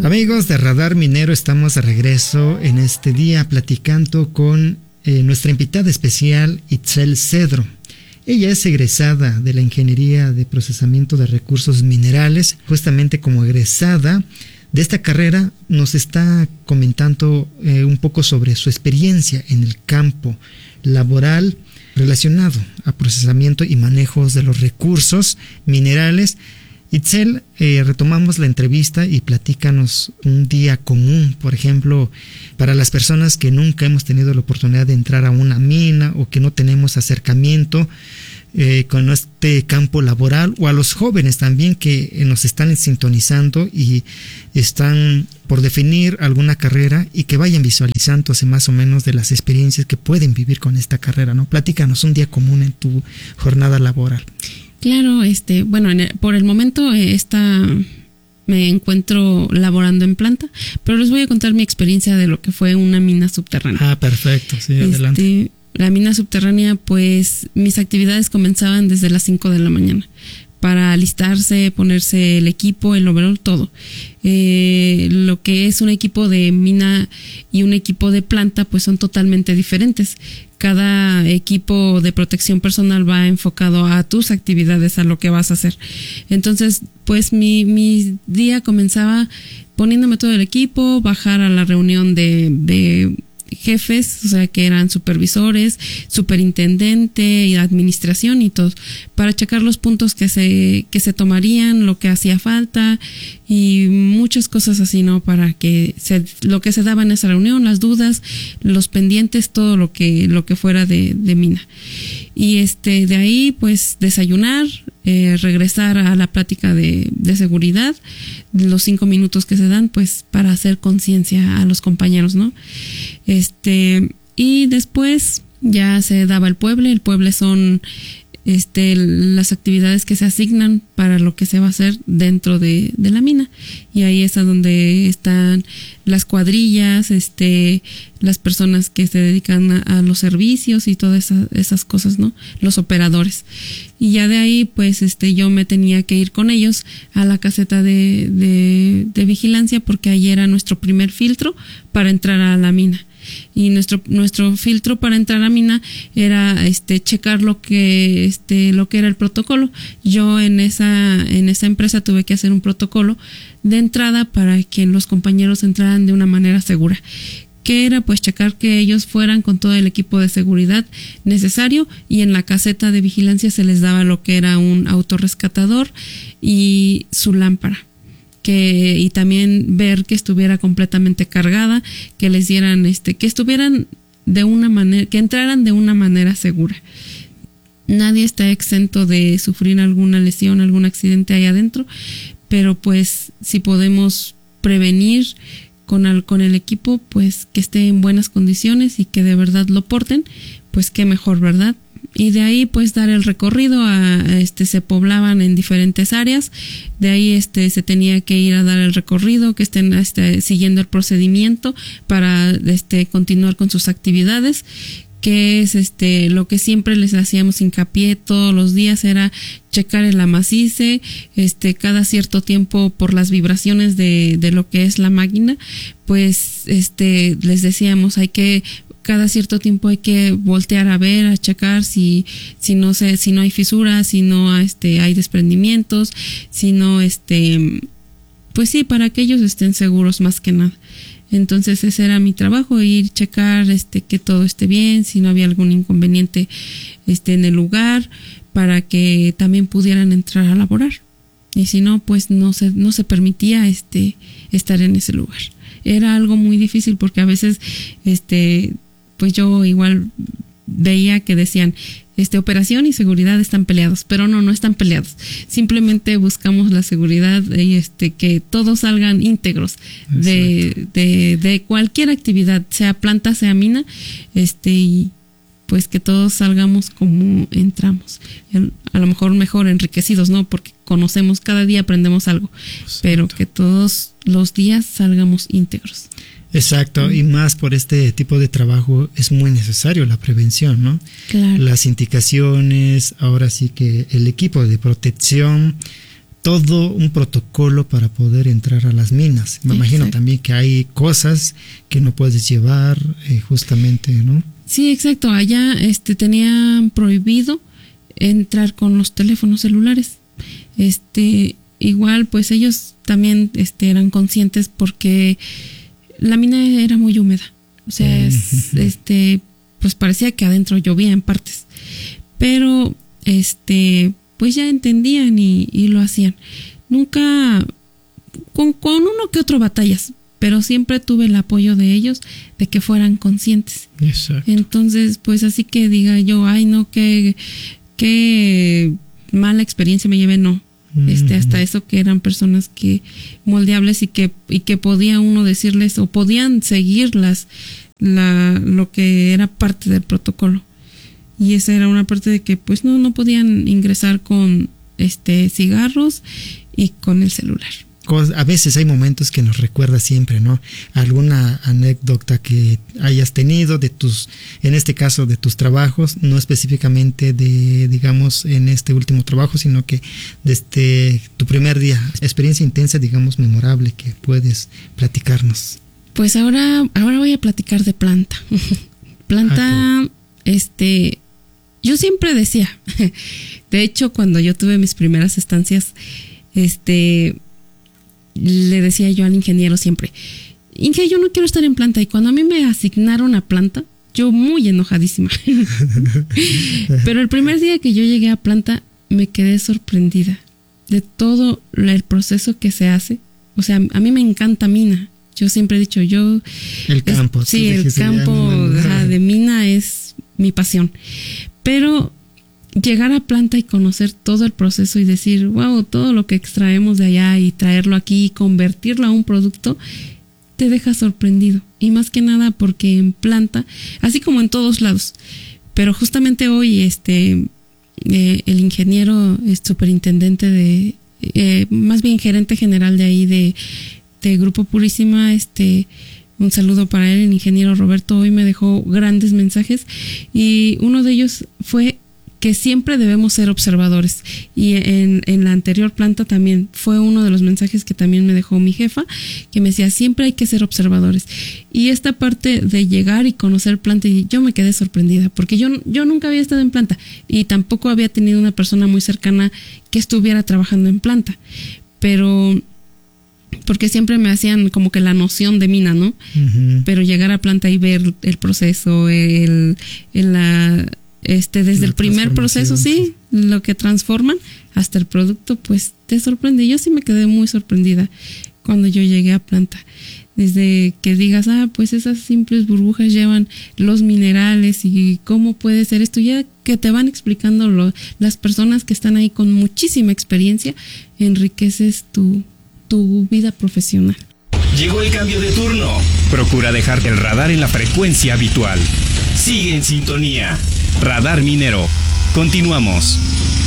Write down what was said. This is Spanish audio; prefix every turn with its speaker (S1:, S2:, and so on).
S1: Amigos de Radar Minero, estamos de regreso en este día platicando con nuestra invitada especial, Itzel Cedro. Ella es egresada de la Ingeniería de Procesamiento de Recursos Minerales. Justamente como egresada de esta carrera nos está comentando un poco sobre su experiencia en el campo laboral relacionado a procesamiento y manejos de los recursos minerales. Itzel, retomamos la entrevista y platícanos un día común, por ejemplo, para las personas que nunca hemos tenido la oportunidad de entrar a una mina o que no tenemos acercamiento con este campo laboral, o a los jóvenes también que nos están sintonizando y están por definir alguna carrera y que vayan visualizándose más o menos de las experiencias que pueden vivir con esta carrera, ¿no? Platícanos un día común en tu jornada laboral.
S2: Claro, bueno, por el momento me encuentro laborando en planta, pero les voy a contar mi experiencia de lo que fue una mina subterránea.
S1: Ah, perfecto, sí, adelante.
S2: La mina subterránea, pues mis actividades comenzaban desde las 5 de la mañana para alistarse, ponerse el equipo, el overall, todo. Lo que es un equipo de mina y un equipo de planta, pues son totalmente diferentes. Cada equipo de protección personal va enfocado a tus actividades, a lo que vas a hacer. Entonces, pues mi día comenzaba poniéndome todo el equipo, bajar a la reunión de jefes, o sea, que eran supervisores, superintendente y administración y todo, para checar los puntos que se tomarían, lo que hacía falta y muchas cosas así, ¿no? Para que lo que se daba en esa reunión, las dudas, los pendientes, todo lo que fuera de mina. Y de ahí, pues, desayunar, regresar a la plática de seguridad, los 5 minutos que se dan, pues, para hacer conciencia a los compañeros, ¿no? Y después ya se daba el pueble. El pueble son las actividades que se asignan para lo que se va a hacer dentro de la mina, y ahí es a donde están las cuadrillas, las personas que se dedican a los servicios y todas esas cosas, ¿no? Los operadores. Y ya de ahí, pues, yo me tenía que ir con ellos a la caseta de vigilancia, porque ahí era nuestro primer filtro para entrar a la mina. Y nuestro filtro para entrar a mina era checar lo que era el protocolo. Yo en esa empresa tuve que hacer un protocolo de entrada para que los compañeros entraran de una manera segura, que era pues checar que ellos fueran con todo el equipo de seguridad necesario, y en la caseta de vigilancia se les daba lo que era un autorrescatador y su lámpara. Y también ver que estuviera completamente cargada, que les dieran, que estuvieran de una manera, que entraran de una manera segura. Nadie está exento de sufrir alguna lesión, algún accidente ahí adentro, pero pues si podemos prevenir con el equipo, pues que esté en buenas condiciones y que de verdad lo porten, pues qué mejor, ¿verdad? Y de ahí pues dar el recorrido se poblaban en diferentes áreas. De ahí se tenía que ir a dar el recorrido, que estén siguiendo el procedimiento para continuar con sus actividades, que es lo que siempre les hacíamos hincapié todos los días, era checar el amacice, cada cierto tiempo, por las vibraciones de lo que es la máquina, pues les decíamos, cada cierto tiempo hay que voltear a ver, a checar si no hay fisuras, si no hay desprendimientos, si no, pues sí, para que ellos estén seguros más que nada. Entonces ese era mi trabajo, ir checar que todo esté bien, si no había algún inconveniente en el lugar, para que también pudieran entrar a laborar. Y si no, pues no se permitía estar en ese lugar. Era algo muy difícil, porque a veces pues yo igual veía que decían, operación y seguridad están peleados, pero no están peleados. Simplemente buscamos la seguridad y que todos salgan íntegros de cualquier actividad, sea planta, sea mina, y pues que todos salgamos como entramos. A lo mejor enriquecidos, ¿no? Porque conocemos, cada día aprendemos algo, pero que todos los días salgamos íntegros.
S1: Exacto, y más por este tipo de trabajo es muy necesario la prevención, ¿no?
S2: Claro.
S1: Las indicaciones, ahora sí que el equipo de protección todo un protocolo para poder entrar a las minas. Me imagino también que hay cosas que no puedes llevar justamente, ¿no?
S2: Sí, exacto. Allá tenían prohibido entrar con los teléfonos celulares. Igual pues ellos también eran conscientes porque la mina era muy húmeda. O sea, pues parecía que adentro llovía en partes. Pero pues ya entendían y lo hacían. Nunca con uno que otro batallas, pero siempre tuve el apoyo de ellos de que fueran conscientes.
S1: Exacto.
S2: Entonces, pues así que diga yo, ay no, qué mala experiencia me llevé, no. Hasta eso que eran personas que moldeables y que podía uno decirles o podían seguir lo que era parte del protocolo. Y esa era una parte de que pues no podían ingresar con cigarros y con el celular.
S1: A veces hay momentos que nos recuerda siempre, ¿no? Alguna anécdota que hayas tenido en este caso de tus trabajos, no específicamente digamos, en este último trabajo, sino que desde tu primer día, experiencia intensa, digamos, memorable, que puedes platicarnos.
S2: Pues ahora voy a platicar de planta. Planta, yo siempre decía, de hecho, cuando yo tuve mis primeras estancias, le decía yo al ingeniero siempre, Inge, yo no quiero estar en planta. Y cuando a mí me asignaron a planta, yo muy enojadísima. Pero el primer día que yo llegué a planta, me quedé sorprendida de todo el proceso que se hace. O sea, a mí me encanta mina. Yo siempre he dicho,
S1: el campo.
S2: Sí, el campo de mina es mi pasión. Pero llegar a planta y conocer todo el proceso y decir, wow, todo lo que extraemos de allá y traerlo aquí y convertirlo a un producto, te deja sorprendido. Y más que nada porque en planta, así como en todos lados, pero justamente hoy el ingeniero, superintendente más bien gerente general de ahí de Grupo Purísima, un saludo para él, el ingeniero Roberto, hoy me dejó grandes mensajes y uno de ellos fue que siempre debemos ser observadores, y en la anterior planta también fue uno de los mensajes que también me dejó mi jefa, que me decía siempre hay que ser observadores. Y esta parte de llegar y conocer planta, y yo me quedé sorprendida porque yo nunca había estado en planta y tampoco había tenido una persona muy cercana que estuviera trabajando en planta, pero porque siempre me hacían como que la noción de mina, ¿no? Uh-huh. Pero llegar a planta y ver el proceso, desde el primer proceso, sí, lo que transforman hasta el producto, pues te sorprende. Yo sí me quedé muy sorprendida cuando yo llegué a planta. Desde que digas, pues esas simples burbujas llevan los minerales y cómo puede ser esto, ya que te van explicando las personas que están ahí con muchísima experiencia, enriqueces tu vida profesional.
S3: Llegó el cambio de turno. Procura dejar el radar en la frecuencia habitual. Sigue en sintonía. Radar Minero. Continuamos.